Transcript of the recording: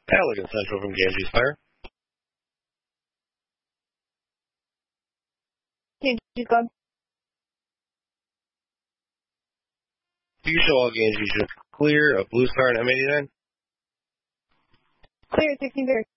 Halligan Central from Ganges Fire. Ganges gone. Do you show all Ganges units clear of Blue Star and M89? Clear, 16 there.